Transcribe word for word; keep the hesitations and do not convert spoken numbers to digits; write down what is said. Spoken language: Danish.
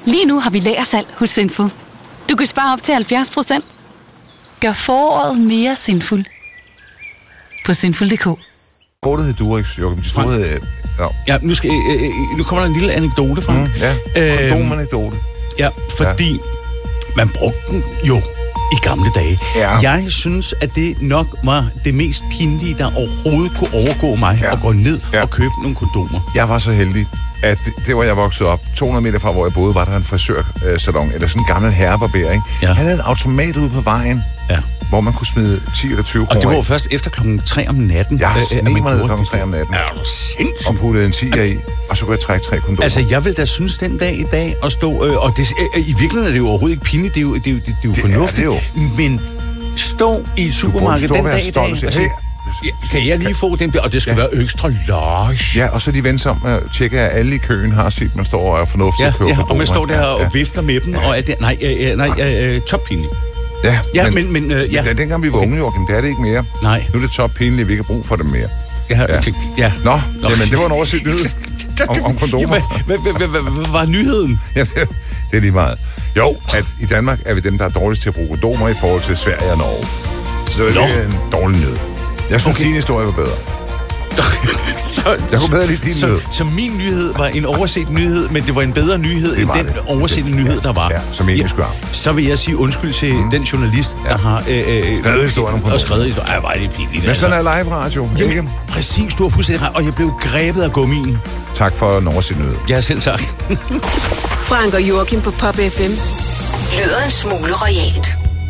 Lige nu har vi lagersalg hos Sinful. Du kan spare op til halvfjerds procent. Gør foråret mere Sinful på sinful punktum d k. Kortet hed Durex, Joachim. De store hed... Ja. Ja, nu, skal, øh, øh, nu kommer der en lille anekdote fra. Mm, ja, øh, kondomanekdote. Ja, fordi ja. man brugte den jo i gamle dage. Ja. Jeg synes, at det nok var det mest pinlige, der overhovedet kunne overgå mig, ja. at gå ned ja. og købe nogle kondomer. Jeg var så heldig, at det var jeg voksede op. to hundrede meter fra, hvor jeg boede, var der en frisørsalon, eller sådan en gammel herrebarbering. Ja. Han havde en automat ude på vejen, ja. hvor man kunne smide ti eller tyve kroner. Og det var jo først efter klokken tre om natten. Ja, sneg mig ned klokken tre om natten. Ja, det var sindssygt. Og puttede en tiger i, og så kunne jeg trække tre kondomer. Altså, jeg vil da synes den dag i dag at stå... Øh, og det, øh, i virkeligheden er det jo overhovedet ikke pinligt, det er jo, det er jo, det er jo det fornuftigt. Er det jo. Men stå i et supermarked den dag i dag... Altså, ja, kan jeg lige få den, og det skal ja. være ekstra large. Ja, og så de vender sig om at tjekke, at alle i køen har set, man står og er fornuftig ja, at købe. Ja, og man står der ja, og ja. vifter med dem, ja. og er det, nej, øh, nej, øh, toppinligt. Ja, ja, men, men... men øh, ja. men dengang vi var okay. unge, Joachim, det er det ikke mere. Nej. Nu er det toppinligt, vi ikke har brug for dem mere. Ja, ja. ja. Nå, Nå. Jamen, det var en oversigt nyhed om, om kondomer. Hvad var nyheden? Ja, det, det er lige meget. Jo, at i Danmark er vi dem, der er dårligst til at bruge kondomer i forhold til Sverige og Norge. Så det er en dårlig nyhed. Jeg synes, okay. din historie var bedre. så, jeg kunne bedre lide din så, nyhed. Så min nyhed var en overset nyhed, men det var en bedre nyhed end den oversete nyhed, der var. Ja, som egentlig skulle have. Så vil jeg sige undskyld til mm. den journalist, ja. der har øh, øh, skrevet historien om kondomer. Og skrevet historien. Ej, var det pinligt. Men sådan er live radio. Jamen, præcis, du har fuldstændig ret, og jeg blev grebet af gummien. Tak for en overset nyhed. Ja, selv tak. Frank og Joachim på Pop F M lyder en smule royalt.